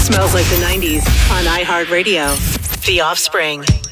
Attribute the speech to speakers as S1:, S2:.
S1: Smells Like the 90s on iHeartRadio. The Offspring.